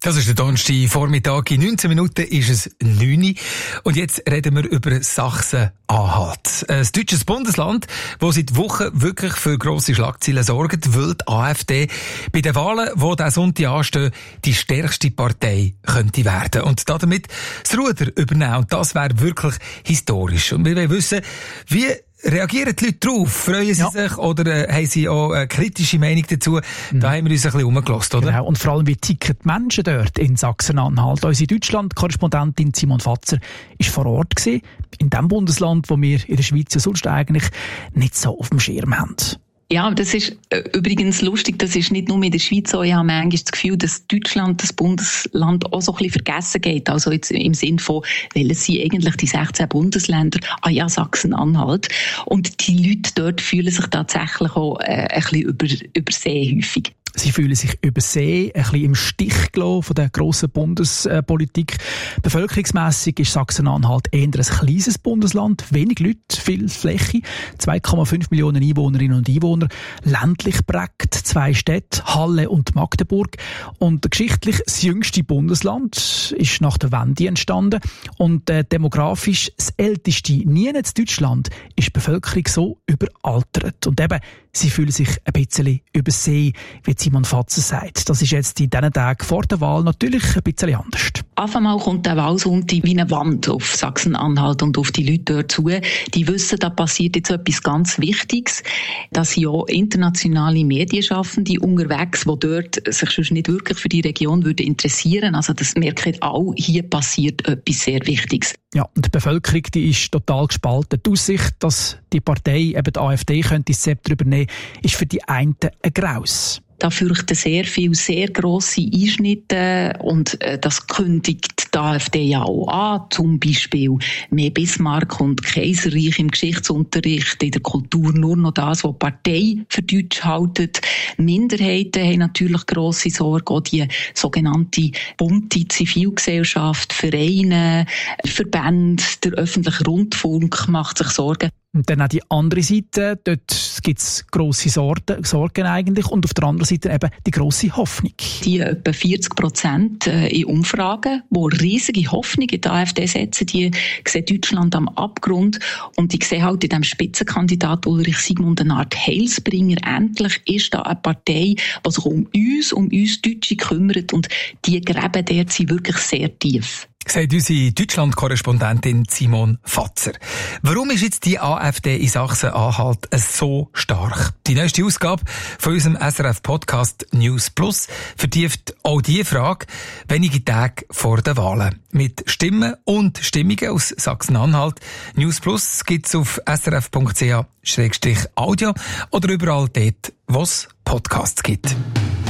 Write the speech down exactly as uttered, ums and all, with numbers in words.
Das ist der Donnerstag Vormittag. In neunzehn Minuten ist es neun Uhr. Und jetzt reden wir über Sachsen-Anhalt. Ein deutsches Bundesland, das seit Wochen wirklich für grosse Schlagzeilen sorgt, weil die AfD bei den Wahlen, die diesen Sonntag anstehen, die stärkste Partei könnte werden. Und damit das Ruder übernehmen. Und das wäre wirklich historisch. Und wir wollen wissen, wie reagieren die Leute drauf? Freuen sie ja. sich oder äh, haben sie auch eine kritische Meinung dazu? Mhm. Da haben wir uns ein bisschen umgelassen, oder? Genau. Und vor allem, wie ticken die Menschen dort in Sachsen-Anhalt? Unsere Deutschland-Korrespondentin Simon Fatzer war vor Ort gewesen, in dem Bundesland, wo wir in der Schweiz ja sonst eigentlich nicht so auf dem Schirm haben. Ja, das ist äh, übrigens lustig, das ist nicht nur in der Schweiz so. Ich habe manchmal das Gefühl, dass Deutschland, das Bundesland, auch so ein bisschen vergessen geht. Also jetzt im Sinn von, welches sind eigentlich die sechzehn Bundesländer? Ah ja, Sachsen-Anhalt. Und die Leute dort fühlen sich tatsächlich auch äh, ein bisschen über, übersehen häufig. Sie fühlen sich übersehen, ein bisschen im Stich gelassen von der grossen Bundespolitik. Bevölkerungsmässig ist Sachsen-Anhalt eher ein kleines Bundesland, wenig Leute, viel Fläche, zwei Komma fünf Millionen Einwohnerinnen und Einwohner, ländlich prägt, zwei Städte, Halle und Magdeburg. Und geschichtlich das jüngste Bundesland ist nach der Wende entstanden. Und äh, demografisch das älteste, nie in Deutschland, ist die Bevölkerung so überaltert. Und eben, sie fühlen sich ein bisschen übersehen, wie Simon Fatzer sagt. Das ist jetzt in diesen Tagen vor der Wahl natürlich ein bisschen anders. Auf einmal kommt der Wahlsonntag wie eine Wand auf Sachsen-Anhalt und auf die Leute dort zu. Die wissen, da passiert jetzt etwas ganz Wichtiges. Dass ja internationale Medienschaffende unterwegs, die dort sich schon nicht wirklich für die Region würden interessieren. Also das merken alle, hier passiert etwas sehr Wichtiges. Ja, und die Bevölkerung, die ist total gespalten. Die Aussicht, dass die Partei, eben die AfD, könnte das Zepter übernehmen, ist für die einen ein Graus. Da fürchten sehr viele, sehr grosse Einschnitte und äh, das kündigt die AfD ja auch an. Zum Beispiel mehr Bismarck und Kaiserreich im Geschichtsunterricht, in der Kultur nur noch das, was die Partei für Deutsch haltet. Minderheiten haben natürlich grosse Sorge, auch die sogenannte bunte Zivilgesellschaft, Vereine, Verbände, der öffentliche Rundfunk macht sich Sorgen. Und dann auch die andere Seite, dort gibt es grosse Sorgen, Sorgen eigentlich, und auf der anderen Seite eben die grosse Hoffnung. Die etwa vierzig Prozent in Umfragen, die riesige Hoffnung in die AfD setzen, die sehen Deutschland am Abgrund und die sehen halt in diesem Spitzenkandidat Ulrich Sigmund eine Art Heilsbringer. Endlich ist da eine Partei, die sich um uns, um uns Deutsche kümmert, und die Gräben dort sind wirklich sehr tief. Sagt unsere Deutschland-Korrespondentin Simon Fatzer. Warum ist jetzt die AfD in Sachsen-Anhalt so stark? Die nächste Ausgabe von unserem S R F-Podcast News Plus vertieft auch diese Frage wenige Tage vor den Wahlen. Mit Stimmen und Stimmungen aus Sachsen-Anhalt. News Plus gibt's auf s r f punkt c h slash audio oder überall dort, wo es Podcasts gibt.